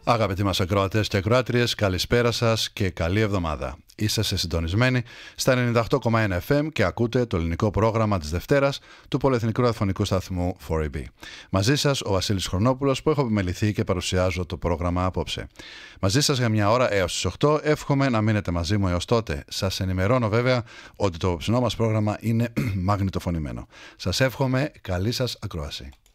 Αγαπητοί μας ακροατές και ακροάτριες, καλησπέρα σας και καλή εβδομάδα. Είσαστε συντονισμένοι στα 98,1 FM και ακούτε το ελληνικό πρόγραμμα της Δευτέρας του Πολυεθνικού Ραδιοφωνικού Σταθμού 4AB. Μαζί σας ο Βασίλης Χρονόπουλος που έχω επιμεληθεί και παρουσιάζω το πρόγραμμα απόψε. Μαζί σας για μια ώρα έως τις 8, εύχομαι να μείνετε μαζί μου έως τότε. Σας ενημερώνω βέβαια ότι το απόψινό μας πρόγραμμα είναι μαγνητοφωνημένο. Σας εύχομαι καλή σας ακρόαση.